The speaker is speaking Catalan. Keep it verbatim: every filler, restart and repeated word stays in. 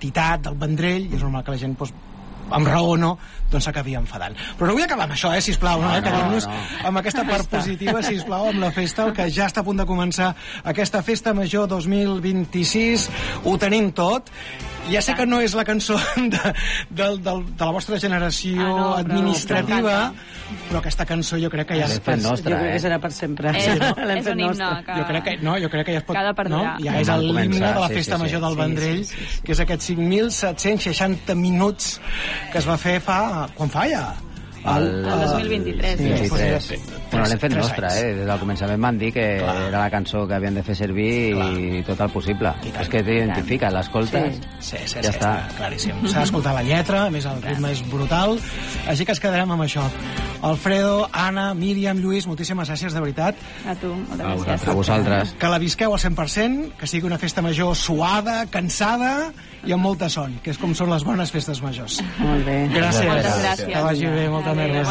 l'entitat del Vendrell, i és normal que la gent doncs, amb raó o no, doncs s'acabi enfadant. Però no vull acabar amb això, eh, sisplau, no, eh? Quedem-nos amb aquesta part positiva, sisplau, amb la festa, el que ja està a punt de començar aquesta Festa Major dos mil vint-i-sis. Ho tenim tot. Ja sé que no és la cançó de, de, de, de la vostra generació ah, no, administrativa, però, però aquesta cançó jo crec que ja... És per nostra, jo crec eh? que serà per sempre. És, no? és un himne que... Jo crec que, no, jo crec que ja es pot... Que ha de perdurar. No? Ja és l'himne de la sí, Festa sí, sí, Major del sí, Vendrell, sí, sí, sí. que és aquests cinc mil set-cents seixanta minuts que es va fer fa... Quan fa ja? El, el dos mil vint-i-tres. Sí, vint-i-tres. Sí. Bueno, l'hem fet Tres nostra, anys. eh? Des del començament van dir que Clar. era la cançó que havien de fer servir Clar. i tot el possible. És que t'identifica, l'escoltes, Sí, sí, sí, ja està. claríssim. S'ha d'escoltar la lletra, a més el ritme és brutal, així que es quedarem amb això. Alfredo, Anna, Míriam, Lluís, moltíssimes gràcies, de veritat. A tu, moltes gràcies. A vosaltres. Que la visqueu al cent per cent, que sigui una festa major suada, cansada i amb molta son, que és com són les bones festes majors. Molt bé. Gràcies. Moltes gràcies. Que vagi bé, molta Adéu. merda.